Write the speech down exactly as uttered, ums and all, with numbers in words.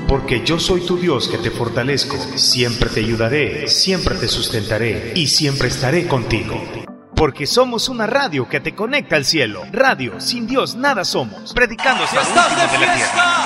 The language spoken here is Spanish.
Porque yo soy tu Dios que te fortalezco, siempre te ayudaré, siempre te sustentaré y siempre estaré contigo. Porque somos una radio que te conecta al cielo. Radio, sin Dios nada somos. Predicando hasta el último de la tierra.